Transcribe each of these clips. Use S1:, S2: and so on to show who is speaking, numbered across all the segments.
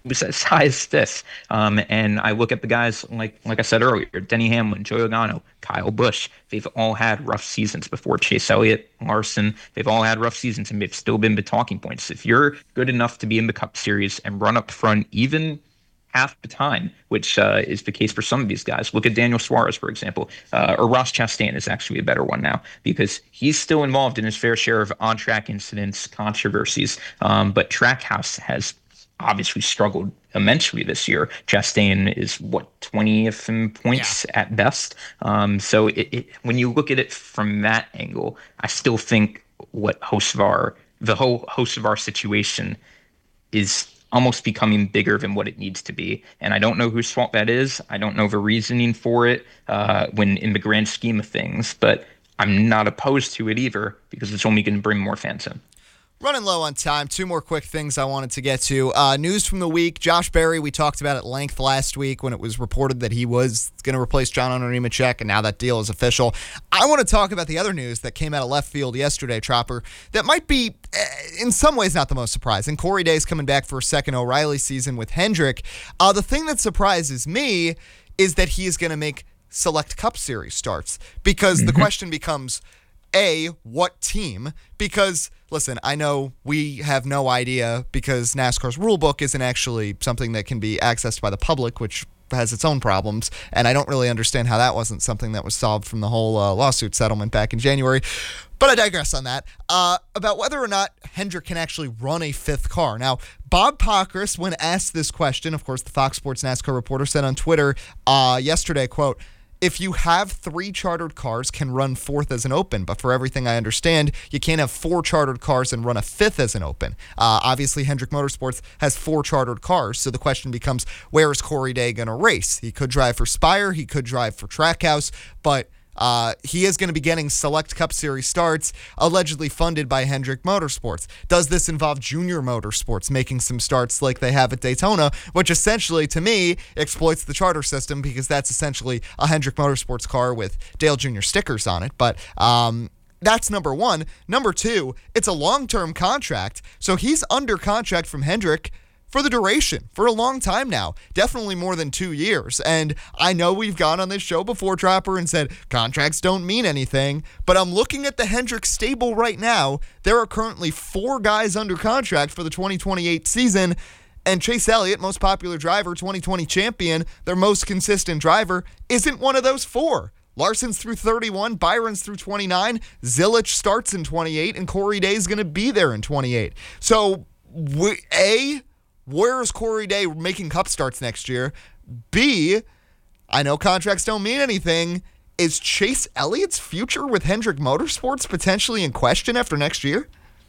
S1: besides this. And I look at the guys like I said earlier, Denny Hamlin, Joey Logano, Kyle Busch. They've all had rough seasons before. Chase Elliott, Larson. They've all had rough seasons, and they've still been the talking points. If you're good enough to be in the Cup Series and run up front, even half the time, which is the case for some of these guys. Look at Daniel Suarez, for example, or Ross Chastain is actually a better one now because he's still involved in his fair share of on-track incidents, controversies. But Trackhouse has obviously struggled immensely this year. Chastain is what 20th in
S2: Yeah.
S1: points at best. So when you look at it from that angle, I still think what the whole Hocevar situation is almost becoming bigger than what it needs to be. And I don't know whose fault that is. I don't know the reasoning for it when in the grand scheme of things, but I'm not opposed to it either because it's only going to bring more fans in.
S2: Running low on time. Two more quick things I wanted to get to. News from the week. Josh Berry, we talked about at length last week when it was reported that he was going to replace John Hunter Nemechek, and now that deal is official. I want to talk about the other news that came out of left field yesterday, Chopper, that might be, in some ways, not the most surprising. Corey Day's coming back for a second O'Reilly season with Hendrick. The thing that surprises me is that he is going to make select Cup Series starts because the question becomes, what team? Because, listen, I know we have no idea because NASCAR's rule book isn't actually something that can be accessed by the public, which has its own problems, and I don't really understand how that wasn't something that was solved from the whole lawsuit settlement back in January. But I digress on that. About whether or not Hendrick can actually run a fifth car. Now, Bob Pockrass, when asked this question, of course, the Fox Sports NASCAR reporter said on Twitter yesterday, quote, if you have 3 chartered cars, can run fourth as an open. But for everything I understand, you can't have 4 chartered cars and run a fifth as an open. Obviously, Hendrick Motorsports has 4 chartered cars. So the question becomes, where is Corey Day going to race? He could drive for Spire. He could drive for Trackhouse. But he is going to be getting select Cup Series starts, allegedly funded by Hendrick Motorsports. Does this involve Junior Motorsports making some starts like they have at Daytona, which essentially, to me, exploits the charter system because that's essentially a Hendrick Motorsports car with Dale Jr. stickers on it. But that's number one. Number two, it's a long-term contract, so he's under contract from Hendrick for the duration, for a long time now, definitely more than 2 years. And I know we've gone on this show before, Trapper, and said contracts don't mean anything, but I'm looking at the Hendrick stable right now. There are currently 4 guys under contract for the 2028 season, and Chase Elliott, most popular driver, 2020 champion, their most consistent driver, isn't one of those 4. Larson's through 31, Byron's through 29, Zilich starts in 28, and Corey Day's going to be there in 28. So, where is Corey Day making Cup starts next year? B, I know contracts don't mean anything. Is Chase Elliott's future with Hendrick Motorsports potentially in question after next year?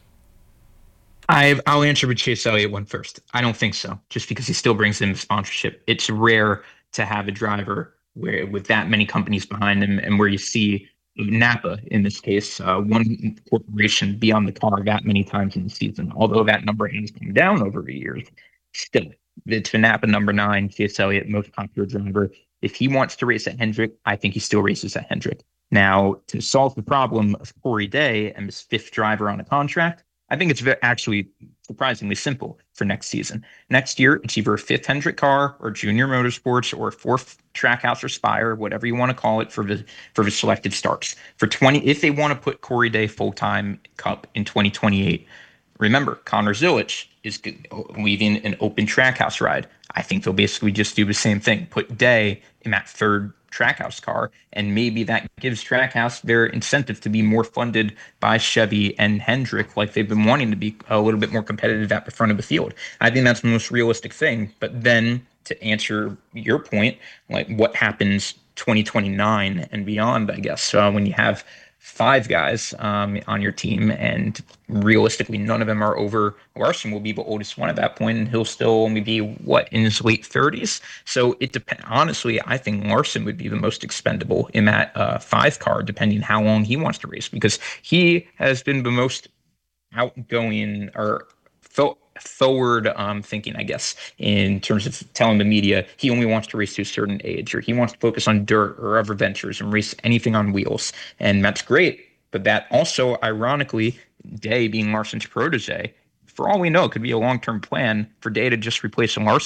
S1: I'll answer with Chase Elliott one first. I don't think so, just because he still brings in sponsorship. It's rare to have a driver where with that many companies behind him and where you see Napa, in this case, one corporation be on the car that many times in the season. Although that number has come down over the years, still, it's for Napa number 9, Chase Elliott, most popular driver. If he wants to race at Hendrick, I think he still races at Hendrick. Now, to solve the problem of Corey Day and his 5th driver on a contract, I think it's actually surprisingly simple for next season. Next year, it's either a 5th Hendrick car or Junior Motorsports or a 4th Trackhouse or Spire, whatever you want to call it, for the selected starts. For 20, if they want to put Corey Day full-time Cup in 2028, remember, Connor Zilich is leaving an open Trackhouse ride. I think they'll basically just do the same thing, put Day in that 3rd Trackhouse car, and maybe that gives Trackhouse their incentive to be more funded by Chevy and Hendrick, like they've been wanting to be a little bit more competitive at the front of the field. I think that's the most realistic thing. But then to answer your point, like what happens 2029 and beyond, I guess, when you have 5 guys on your team, and realistically, none of them are over. Larson will be the oldest one at that point, and he'll still only be in his late 30s. So it depends. Honestly, I think Larson would be the most expendable in that 5 car, depending how long he wants to race, because he has been the most outgoing or forward thinking, I guess, in terms of telling the media he only wants to race to a certain age, or he wants to focus on dirt or other ventures and race anything on wheels. And that's great. But that also, ironically, Day being Larson's protege, for all we know, could be a long-term plan for Day to just replace Larson